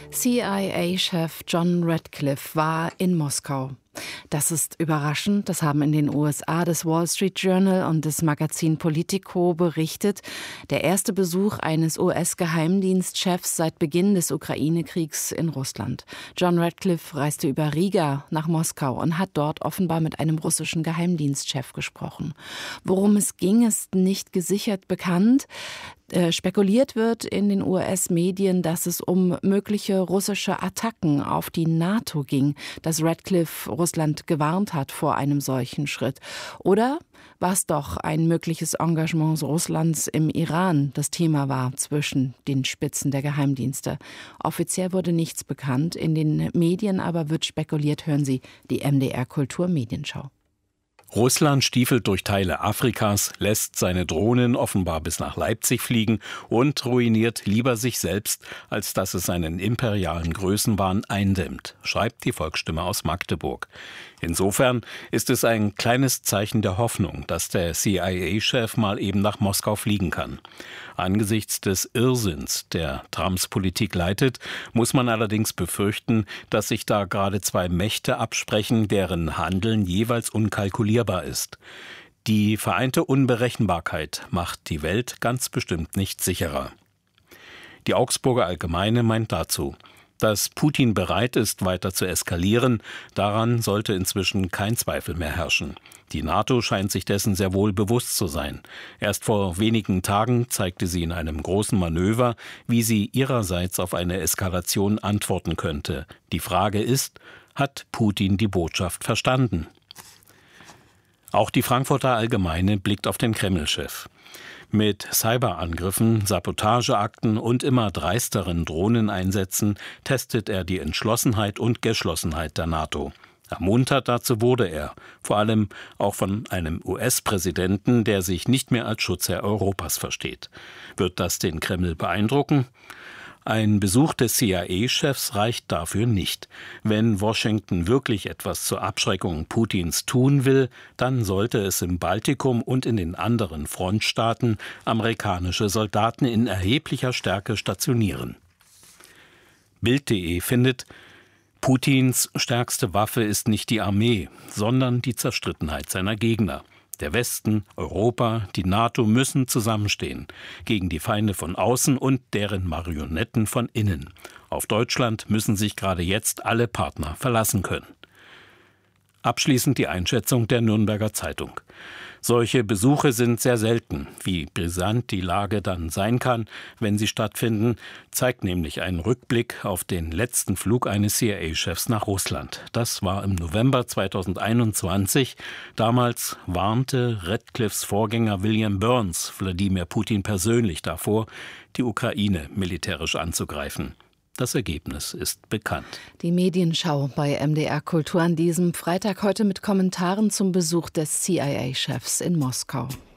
CIA-Chef John Ratcliffe war in Moskau. Das ist überraschend, das haben in den USA das Wall Street Journal und das Magazin Politico berichtet. Der erste Besuch eines US-Geheimdienstchefs seit Beginn des Ukraine-Kriegs in Russland. John Ratcliffe reiste über Riga nach Moskau und hat dort offenbar mit einem russischen Geheimdienstchef gesprochen. Worum es ging, ist nicht gesichert bekannt. Spekuliert wird in den US-Medien, dass es um mögliche russische Attacken auf die NATO ging, dass Ratcliffe Russland gewarnt hat vor einem solchen Schritt. Oder war es doch ein mögliches Engagement Russlands im Iran, das Thema war zwischen den Spitzen der Geheimdienste? Offiziell wurde nichts bekannt, in den Medien aber wird spekuliert, hören Sie die MDR Kulturmedienschau. Russland stiefelt durch Teile Afrikas, lässt seine Drohnen offenbar bis nach Leipzig fliegen und ruiniert lieber sich selbst, als dass es seinen imperialen Größenwahn eindämmt, schreibt die Volksstimme aus Magdeburg. Insofern ist es ein kleines Zeichen der Hoffnung, dass der CIA-Chef mal eben nach Moskau fliegen kann. Angesichts des Irrsinns, der Trumps Politik leitet, muss man allerdings befürchten, dass sich da gerade zwei Mächte absprechen, deren Handeln jeweils unkalkulierbar ist. Die vereinte Unberechenbarkeit macht die Welt ganz bestimmt nicht sicherer. Die Augsburger Allgemeine meint dazu: Dass Putin bereit ist, weiter zu eskalieren, daran sollte inzwischen kein Zweifel mehr herrschen. Die NATO scheint sich dessen sehr wohl bewusst zu sein. Erst vor wenigen Tagen zeigte sie in einem großen Manöver, wie sie ihrerseits auf eine Eskalation antworten könnte. Die Frage ist, hat Putin die Botschaft verstanden? Auch die Frankfurter Allgemeine blickt auf den Kreml-Chef. Mit Cyberangriffen, Sabotageakten und immer dreisteren Drohneneinsätzen testet er die Entschlossenheit und Geschlossenheit der NATO. Ermuntert dazu wurde er, vor allem auch von einem US-Präsidenten, der sich nicht mehr als Schutzherr Europas versteht. Wird das den Kreml beeindrucken? Ein Besuch des CIA-Chefs reicht dafür nicht. Wenn Washington wirklich etwas zur Abschreckung Putins tun will, dann sollte es im Baltikum und in den anderen Frontstaaten amerikanische Soldaten in erheblicher Stärke stationieren. Bild.de findet: Putins stärkste Waffe ist nicht die Armee, sondern die Zerstrittenheit seiner Gegner. Der Westen, Europa, die NATO müssen zusammenstehen gegen die Feinde von außen und deren Marionetten von innen. Auf Deutschland müssen sich gerade jetzt alle Partner verlassen können. Abschließend die Einschätzung der Nürnberger Zeitung. Solche Besuche sind sehr selten. Wie brisant die Lage dann sein kann, wenn sie stattfinden, zeigt nämlich ein Rückblick auf den letzten Flug eines CIA-Chefs nach Russland. Das war im November 2021. Damals warnte Ratcliffes Vorgänger William Burns Wladimir Putin persönlich davor, die Ukraine militärisch anzugreifen. Das Ergebnis ist bekannt. Die Medienschau bei MDR Kultur an diesem Freitag, heute mit Kommentaren zum Besuch des CIA-Chefs in Moskau.